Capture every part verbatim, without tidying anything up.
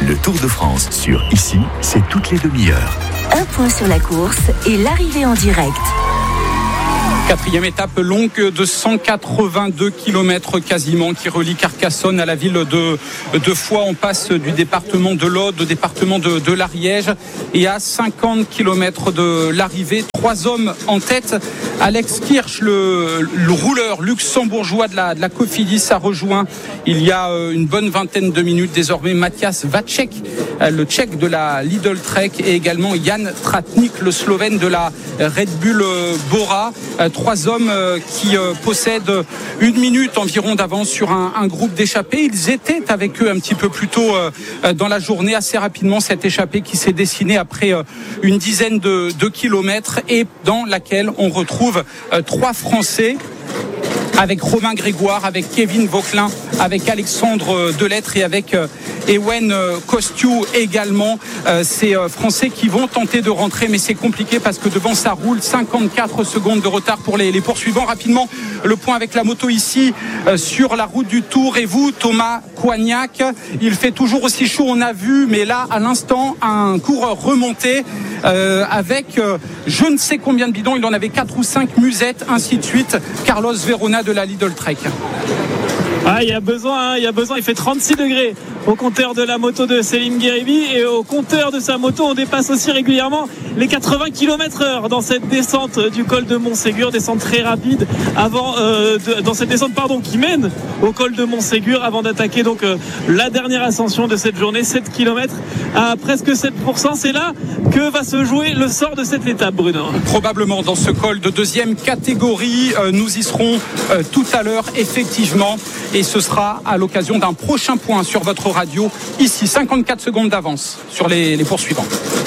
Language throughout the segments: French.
Le Tour de France sur Ici, c'est toutes les demi-heures. Un point sur la course et l'arrivée en direct. Quatrième étape longue de cent quatre-vingt-deux kilomètres quasiment qui relie Carcassonne à la ville de, de Foix. On passe du département de l'Aude au département de, de l'Ariège et à cinquante kilomètres de l'arrivée. Trois hommes en tête. Alex Kirch, le, le rouleur luxembourgeois de la, de la Cofidis, a rejoint il y a une bonne vingtaine de minutes désormais Matías Vacek, le Tchèque de la Lidl Trek, et également Jan Tratnik, le Slovène de la Red Bull Bora. Trois hommes qui possèdent une minute environ d'avance sur un, un groupe d'échappés. Ils étaient avec eux un petit peu plus tôt dans la journée. Assez rapidement, cette échappée qui s'est dessinée après une dizaine de, de kilomètres et dans laquelle on retrouve trois Français, avec Romain Grégoire, avec Kevin Vauquelin, avec Alexandre Delettre et avec Ewen Kostiou également. Ces Français qui vont tenter de rentrer, mais c'est compliqué parce que devant ça roule. Cinquante-quatre secondes de retard pour les, les poursuivants. Rapidement, le point avec la moto ici sur la route du Tour. Et vous, Thomas Coignac, il fait toujours aussi chaud, on a vu, mais là, à l'instant, un coureur remonté euh, avec euh, je ne sais combien de bidons. Il en avait quatre ou cinq musettes, ainsi de suite. Carlos Verona de la Lidl Trek. Ah, il y a besoin, hein, il y a besoin. Il fait trente-six degrés au compteur de la moto de Céline Guéribi, et au compteur de sa moto, on dépasse aussi régulièrement les quatre-vingts kilomètres heure dans cette descente du col de Montségur, descente très rapide avant euh, de, dans cette descente pardon qui mène au col de Montségur avant d'attaquer donc euh, la dernière ascension de cette journée, sept kilomètres à presque sept pour cent. C'est là que va se jouer le sort de cette étape, Bruno. Probablement dans ce col de deuxième catégorie, euh, nous y serons euh, tout à l'heure effectivement, et ce sera à l'occasion d'un prochain point sur votre radio. Ici, cinquante-quatre secondes d'avance sur les, les poursuivants.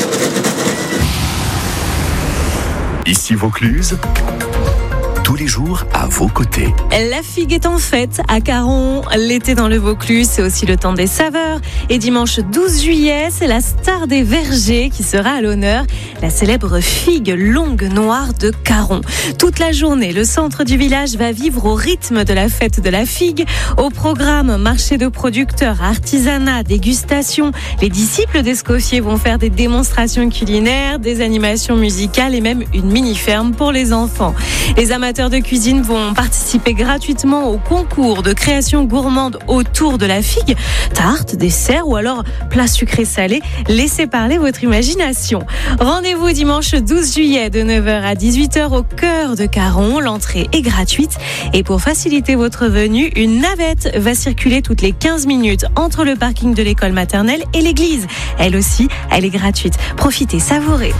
Ici Vaucluse, tous les jours à vos côtés. La figue est en fête à Caron. L'été dans le Vaucluse, c'est aussi le temps des saveurs. Et dimanche douze juillet, c'est la star des vergers qui sera à l'honneur, la célèbre figue longue noire de Caron. Toute la journée, le centre du village va vivre au rythme de la fête de la figue. Au programme, marché de producteurs, artisanat, dégustation. Les disciples d'Escoffier vont faire des démonstrations culinaires, des animations musicales et même une mini-ferme pour les enfants. Les amateurs de cuisine vont participer gratuitement au concours de création gourmande autour de la figue. Tarte, dessert ou alors plat sucré salé. Laissez parler votre imagination. Rendez-vous dimanche douze juillet de neuf heures à dix-huit heures au cœur de Caron. L'entrée est gratuite et pour faciliter votre venue, une navette va circuler toutes les quinze minutes entre le parking de l'école maternelle et l'église. Elle aussi, elle est gratuite. Profitez, savourez.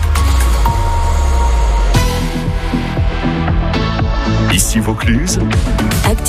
Ici Vaucluse.